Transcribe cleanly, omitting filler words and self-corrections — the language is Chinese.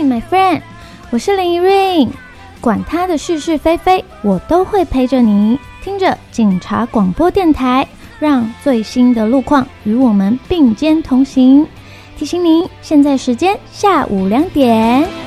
my friend， 我是林怡瑞，管他的是是非非，我都会陪着你，听着警察广播电台，让最新的路况与我们并肩同行。提醒您，现在时间下午2点。